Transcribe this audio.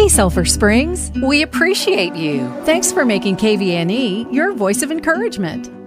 Hey, Sulphur Springs, we appreciate you. Thanks for making KVNE your voice of encouragement.